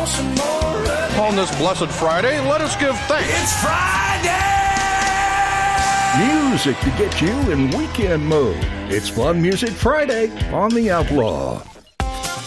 On this blessed Friday, let us give thanks. It's Friday! Music to get you in weekend mode. It's Fun Music Friday on The Outlaw.